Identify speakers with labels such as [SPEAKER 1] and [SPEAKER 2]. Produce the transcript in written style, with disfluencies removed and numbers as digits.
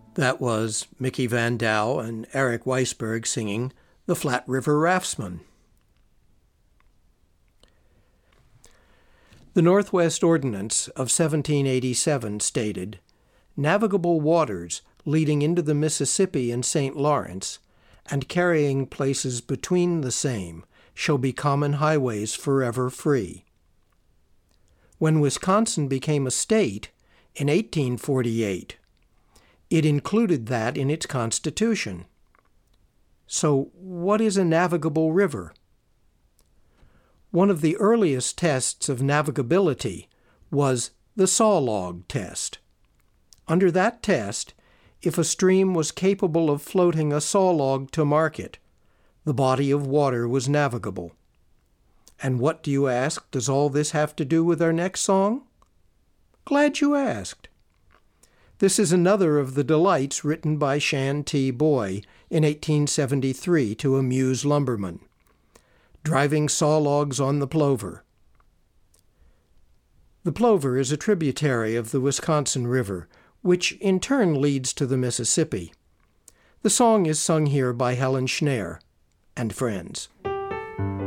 [SPEAKER 1] That was Mickey Van Dow and Eric Weisberg singing The Flat River Raftsman. The Northwest Ordinance of 1787 stated, "Navigable waters leading into the Mississippi and St. Lawrence, and carrying places between the same, shall be common highways forever free." When Wisconsin became a state in 1848, it included that in its constitution. So, what is a navigable river? One of the earliest tests of navigability was the saw log test. Under that test, if a stream was capable of floating a saw log to market, the body of water was navigable. And what, do you ask, does all this have to do with our next song? Glad you asked. This is another of the delights written by Shan T. Boy in 1873 to amuse lumbermen. Driving saw logs on the Plover. The Plover is a tributary of the Wisconsin River, which in turn leads to the Mississippi. The song is sung here by Helen Schneer and friends.